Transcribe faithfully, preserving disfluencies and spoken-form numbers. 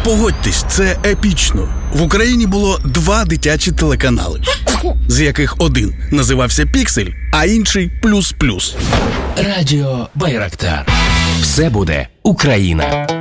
Погодьтесь, це епічно. В Україні було два дитячі телеканали, з яких один називався «Піксель», а інший «Плюс-плюс». Радіо Байрактар. Все буде Україна.